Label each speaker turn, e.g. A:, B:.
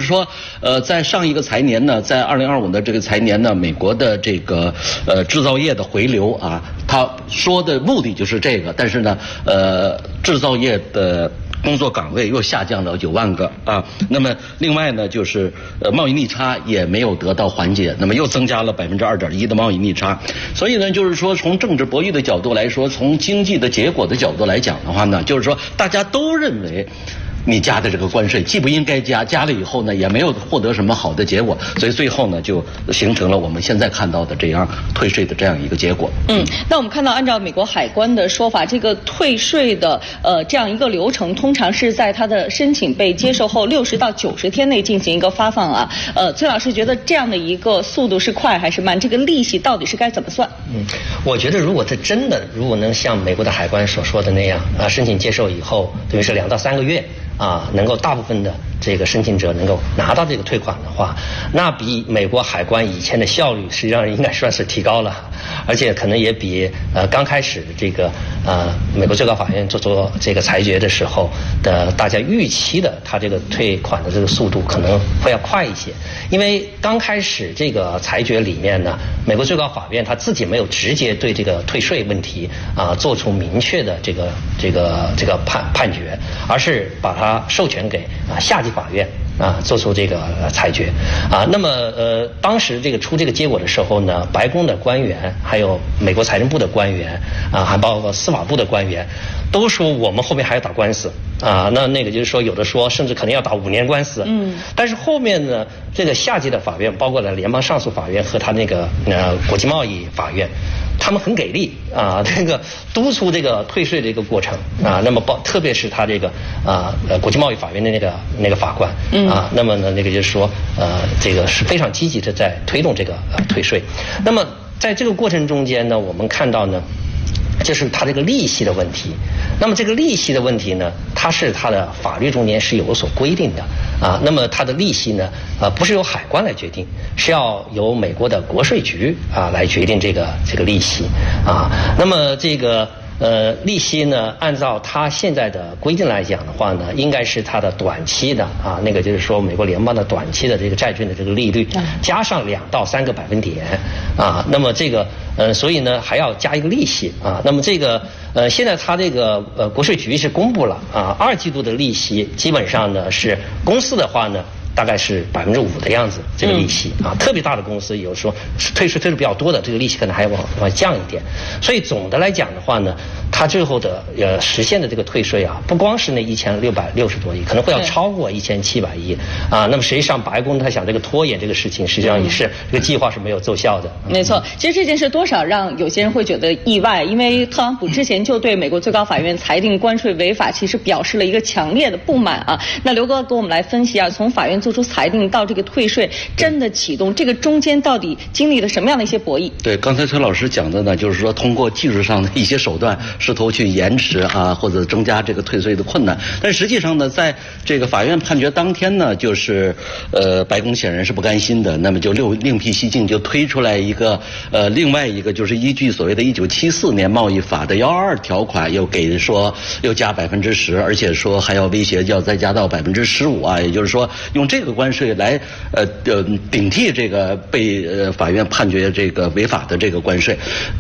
A: 说，在上一个财年呢，在2025的这个财年呢，美国的这个制造业的回流啊，他说的目的就是这个，但是呢，制造业的工作岗位又下降了9万个啊。那么另外呢，就是贸易逆差也没有得到缓解，那么又增加了2.1%的贸易逆差。所以呢，就是说从政治博弈的角度来说，从经济的结果的角度来讲的话呢，就是说大家都认为你加的这个关税既不应该加，加了以后呢也没有获得什么好的结果，所以最后呢就形成了我们现在看到的这样退税的这样一个结果。
B: 那我们看到按照美国海关的说法，这个退税的这样一个流程，通常是在它的申请被接受后60到90天内进行一个发放啊。崔老师觉得这样的一个速度是快还是慢？这个利息到底是该怎么算？
C: 我觉得如果果能像美国的海关所说的那样啊，申请接受以后，等于是2到3个月。能够大部分的这个申请者能够拿到这个退款的话，那比美国海关以前的效率实际上应该算是提高了，而且可能也比刚开始这个美国最高法院做这个裁决的时候的大家预期的他这个退款的这个速度可能会要快一些，因为刚开始这个裁决里面呢，美国最高法院他自己没有直接对这个退税问题做出明确的这个判决，而是把它授权给下级法院做出这个裁决那么当时这个出这个结果的时候呢，白宫的官员还有美国财政部的官员还包括司法部的官员都说我们后面还要打官司那个就是说有的说甚至可能要打5年官司但是后面呢这个下级的法院包括了联邦上诉法院和他那个国际贸易法院，他们很给力这个督促这个退税的一个过程那么特别是他这个国际贸易法院的那个法官那么呢那个就是说这个是非常积极的在推动这个退税。那么在这个过程中间呢，我们看到呢就是它这个利息的问题。那么这个利息的问题呢，它的法律中间是有所规定的那么它的利息呢不是由海关来决定，是要由美国的国税局来决定这个利息那么这个利息呢，按照它现在的规定来讲的话呢，应该是它的短期的那个就是说美国联邦的短期的这个债券的这个利率加上2到3个百分点那么这个所以呢还要加一个利息那么这个现在它这个国税局是公布了2季度的利息基本上呢是公司的话呢大概是5%的样子，这个利息特别大的公司有说退税比较多的，这个利息可能还要往降一点。所以总的来讲的话呢，它最后的实现的这个退税不光是那1660多亿，可能会要超过1700亿那么实际上白宫他想这个拖延这个事情，实际上也是这个计划是没有奏效的。
B: 没错，其实这件事多少让有些人会觉得意外，因为特朗普之前就对美国最高法院裁定关税违法，其实表示了一个强烈的不满那刘哥给我们来分析从法院做出裁定到这个退税真的启动，这个中间到底经历了什么样的一些博弈？
A: 对，刚才崔老师讲的呢，就是说通过技术上的一些手段，试图去延迟或者增加这个退税的困难。但实际上呢，在这个法院判决当天呢，就是白宫显然是不甘心的，那么就另辟蹊径，就推出来一个另外一个就是依据所谓的1974年贸易法的122条款，又加10%，而且说还要威胁要再加到15%也就是说用这个关税来顶替这个被法院判决这个违法的这个关税。